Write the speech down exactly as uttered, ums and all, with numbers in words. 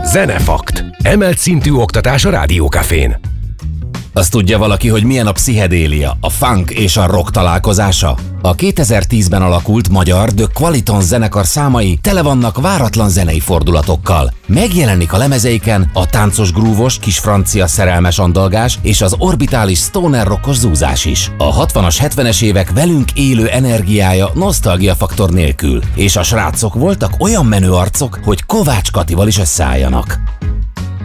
Zenefakt. Emelt szintű oktatás a Rádiókafén. Azt tudja valaki, hogy milyen a pszichedélia, a funk és a rock találkozása? A kétezer-tízben alakult magyar The Qualiton zenekar számai tele vannak váratlan zenei fordulatokkal. Megjelenik a lemezeiken a táncos grúvos, kis francia szerelmes andalgás és az orbitális stoner rockos zúzás is. A hatvanas, hetvenes évek velünk élő energiája nosztalgiafaktor nélkül, és a srácok voltak olyan menő arcok, hogy Kovács Katival is összeálljanak.